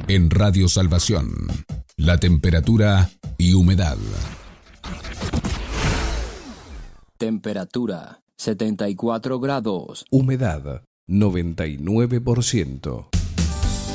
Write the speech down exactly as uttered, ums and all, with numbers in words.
En Radio Salvación, la temperatura y humedad. Temperatura setenta y cuatro grados. Humedad noventa y nueve por ciento.